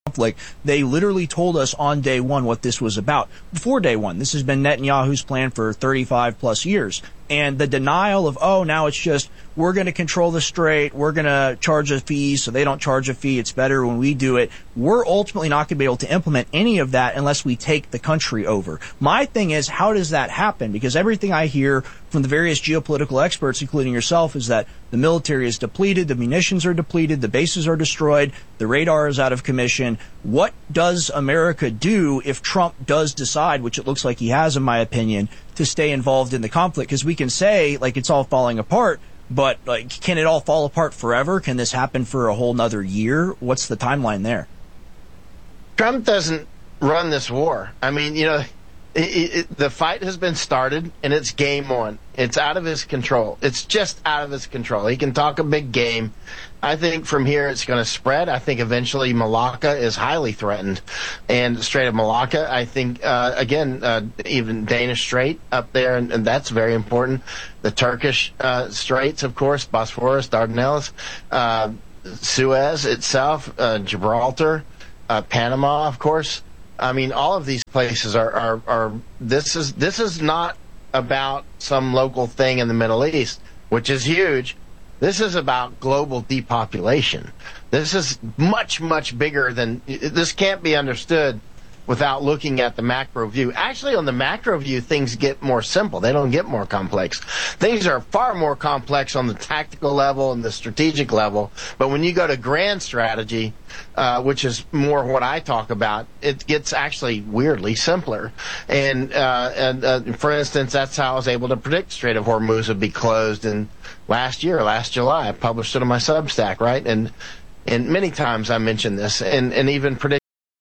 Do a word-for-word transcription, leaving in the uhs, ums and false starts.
conflict. They literally told us on day one what this was about. Before day one, this has been Netanyahu's plan for thirty-five plus years. And the denial of, oh, now it's just, we're going to control the strait, we're going to charge a fee so they don't charge a fee, it's better when we do it. We're ultimately not going to be able to implement any of that unless we take the country over. My thing is, how does that happen? Because everything I hear from the various geopolitical experts, including yourself, is that the military is depleted, the munitions are depleted, the bases are destroyed, the radar is out of commission. What does America do if Trump does decide, which it looks like he has in my opinion, to stay involved in the conflict? Because we can say, like, it's all falling apart, but, like, can it all fall apart forever? Can this happen for a whole nother year? What's the timeline there? Trump doesn't run this war. I mean, you know, it, it, the fight has been started, and it's game on. It's out of his control. It's just out of his control. He can talk a big game. I think from here it's going to spread. I think eventually Malacca is highly threatened. And the Strait of Malacca, I think, uh, again, uh, even Danish Strait up there, and, and that's very important. The Turkish uh, straits, of course, Bosphorus, Dardanelles, uh, Suez itself, uh, Gibraltar, uh, Panama, of course. I mean, all of these places are, are, are this is this is not about some local thing in the Middle East, which is huge. This is about global depopulation. This is much, much bigger than, this can't be understood without looking at the macro view. Actually, on the macro view, things get more simple. They don't get more complex. Things are far more complex on the tactical level and the strategic level. But when you go to grand strategy, uh, which is more what I talk about, it gets actually weirdly simpler. And, uh, and uh, for instance, that's how I was able to predict Strait of Hormuz would be closed in last year, last July. I published it on my Substack, right? And and many times I mentioned this, and, and even predict